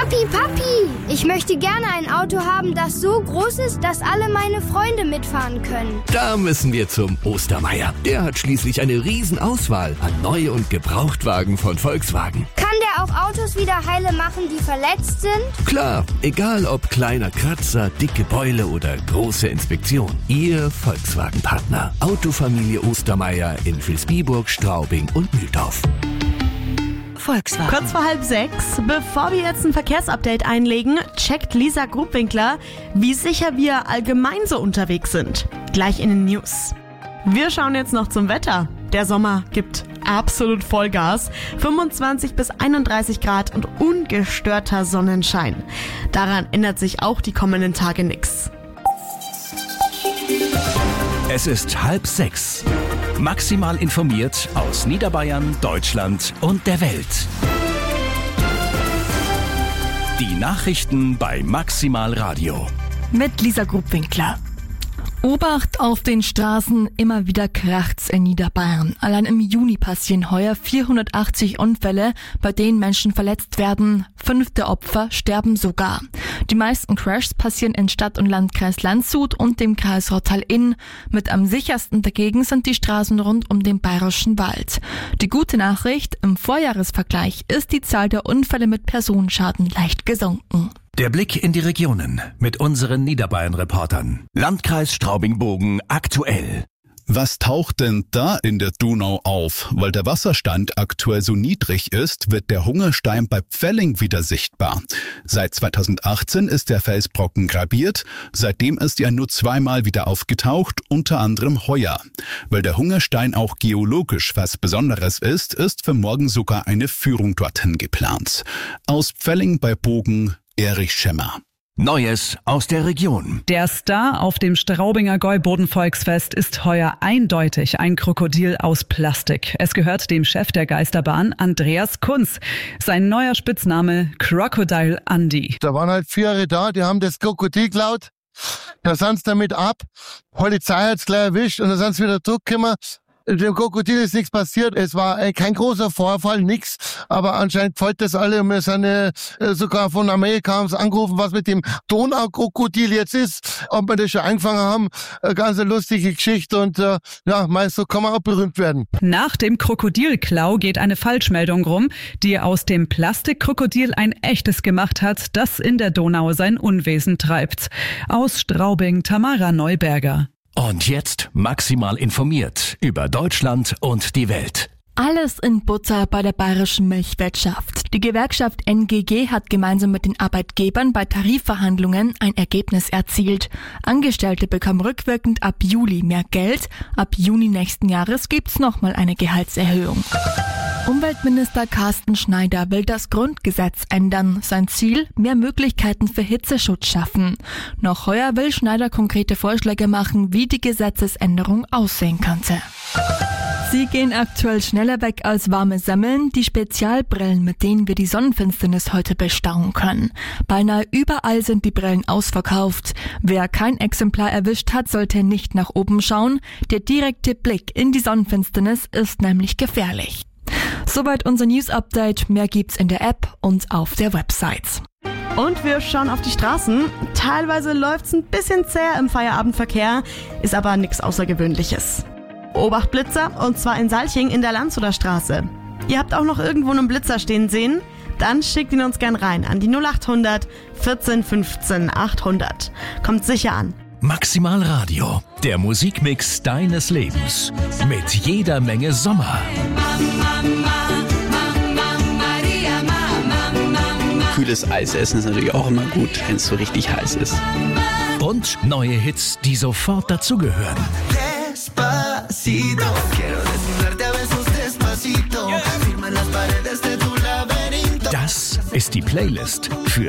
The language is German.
Papi, ich möchte gerne ein Auto haben, das so groß ist, dass alle meine Freunde mitfahren können. Da müssen wir zum Ostermeier. Der hat schließlich eine Riesenauswahl an Neu- und Gebrauchtwagen von Volkswagen. Kann der auch Autos wieder heile machen, die verletzt sind? Klar, egal ob kleiner Kratzer, dicke Beule oder große Inspektion. Ihr Volkswagen-Partner. Autofamilie Ostermeier in Vilsbiburg, Straubing und Mühldorf. Volkswagen. Kurz vor 5:30, bevor wir jetzt ein Verkehrsupdate einlegen, checkt Lisa Grubwinkler, wie sicher wir allgemein so unterwegs sind. Gleich in den News. Wir schauen jetzt noch zum Wetter. Der Sommer gibt absolut Vollgas. 25 bis 31 Grad und ungestörter Sonnenschein. Daran ändert sich auch die kommenden Tage nichts. Es ist 5:30. Maximal informiert aus Niederbayern, Deutschland und der Welt. Die Nachrichten bei Maximal Radio. Mit Lisa Grubwinkler. Obacht auf den Straßen, immer wieder kracht's in Niederbayern. Allein im Juni passieren heuer 480 Unfälle, bei denen Menschen verletzt werden. 5 der Opfer sterben sogar. Die meisten Crashs passieren in Stadt- und Landkreis Landshut und dem Kreis Rottal-Inn. Mit am sichersten dagegen sind die Straßen rund um den Bayerischen Wald. Die gute Nachricht, im Vorjahresvergleich ist die Zahl der Unfälle mit Personenschaden leicht gesunken. Der Blick in die Regionen mit unseren Niederbayern-Reportern. Landkreis Straubing-Bogen aktuell. Was taucht denn da in der Donau auf? Weil der Wasserstand aktuell so niedrig ist, wird der Hungerstein bei Pfelling wieder sichtbar. Seit 2018 ist der Felsbrocken grabiert. Seitdem ist er nur 2-mal wieder aufgetaucht, unter anderem heuer. Weil der Hungerstein auch geologisch was Besonderes ist für morgen sogar eine Führung dorthin geplant. Aus Pfelling bei Bogen, Erich Schemmer. Neues aus der Region. Der Star auf dem Straubinger Gäuboden-Volksfest ist heuer eindeutig ein Krokodil aus Plastik. Es gehört dem Chef der Geisterbahn, Andreas Kunz. Sein neuer Spitzname Crocodile Andy. Da waren halt 4 Jahre da, die haben das Krokodil geklaut. Da sind sie damit ab. Polizei hat's gleich erwischt und dann sind sie wieder zurückgekommen. Dem Krokodil ist nichts passiert. Es war kein großer Vorfall, nix. Aber anscheinend gefällt das alle. Und wir sind sogar von Amerika haben sie angerufen, was mit dem Donaukrokodil jetzt ist. Ob wir das schon angefangen haben. Eine ganz lustige Geschichte. Und meist so kann man auch berühmt werden. Nach dem Krokodilklau geht eine Falschmeldung rum, die aus dem Plastikkrokodil ein echtes gemacht hat, das in der Donau sein Unwesen treibt. Aus Straubing, Tamara Neuberger. Und jetzt maximal informiert über Deutschland und die Welt. Alles in Butter bei der bayerischen Milchwirtschaft. Die Gewerkschaft NGG hat gemeinsam mit den Arbeitgebern bei Tarifverhandlungen ein Ergebnis erzielt. Angestellte bekommen rückwirkend ab Juli mehr Geld. Ab Juni nächsten Jahres gibt's nochmal eine Gehaltserhöhung. Umweltminister Carsten Schneider will das Grundgesetz ändern. Sein Ziel, mehr Möglichkeiten für Hitzeschutz schaffen. Noch heuer will Schneider konkrete Vorschläge machen, wie die Gesetzesänderung aussehen könnte. Sie gehen aktuell schneller weg als warme Semmeln, die Spezialbrillen, mit denen wir die Sonnenfinsternis heute bestaunen können. Beinahe überall sind die Brillen ausverkauft. Wer kein Exemplar erwischt hat, sollte nicht nach oben schauen. Der direkte Blick in die Sonnenfinsternis ist nämlich gefährlich. Soweit unser News-Update. Mehr gibt's in der App und auf der Website. Und wir schauen auf die Straßen. Teilweise läuft's ein bisschen zäh im Feierabendverkehr, ist aber nichts Außergewöhnliches. Obacht Blitzer, und zwar in Salching in der Landshuter Straße. Ihr habt auch noch irgendwo einen Blitzer stehen sehen? Dann schickt ihn uns gern rein an die 0800 14 15 800. Kommt sicher an. Maximal Radio, der Musikmix deines Lebens. Mit jeder Menge Sommer. Kühles Eis essen ist natürlich auch immer gut, wenn es so richtig heiß ist. Und neue Hits, die sofort dazugehören. Das ist die Playlist für